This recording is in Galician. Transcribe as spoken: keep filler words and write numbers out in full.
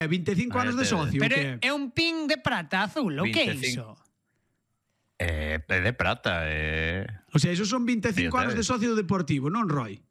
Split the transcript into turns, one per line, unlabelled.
vinte e cinco anos de socio.
Pero
que...
é un pin de prata azul, o que é iso?
É de prata, é...
O sea, esos son vinte e cinco
Fíjate.
anos de socio deportivo, non, Roy?